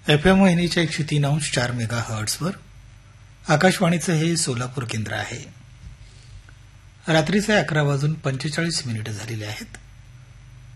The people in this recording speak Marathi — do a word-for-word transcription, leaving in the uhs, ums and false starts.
एफ एम वाहिनीच्या एकशे तीन अंश चार मेगा हर्ट्सवर आकाशवाणीचं हे सोलापूर केंद्र आहे. रात्रीचे अकरा वाजून पंचेचाळीस मिनिटं झालेले आहेत.